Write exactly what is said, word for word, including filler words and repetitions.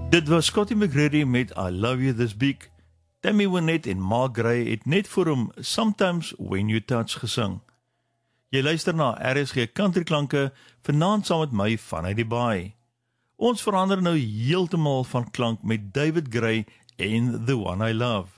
Dit was Scotty McCready met I Love You This Big. Tammy Wynette en Mark Gray het net vir hom Sometimes When You Touch gesing. Jy luister na R S G Countryklanke, vanaand saam met my vanuit die baai. Ons verander nou heeltemal van klank met David Gray en The One I Love.